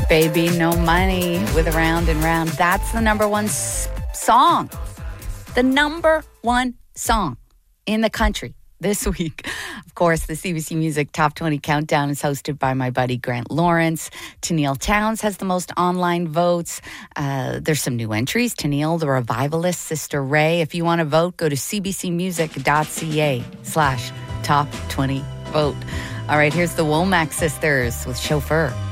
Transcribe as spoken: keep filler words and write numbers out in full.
Baby No Money with Around and Round. That's the number one s- song. The number one song in the country this week. Of course, the C B C Music Top twenty Countdown is hosted by my buddy Grant Lawrence. Tennille Townes has the most online votes. Uh, there's some new entries. Tennille, The Revivalist, Sister Ray. If you want to vote, go to cbcmusic.ca slash top 20 vote. All right, here's the Womack Sisters with Chauffeur.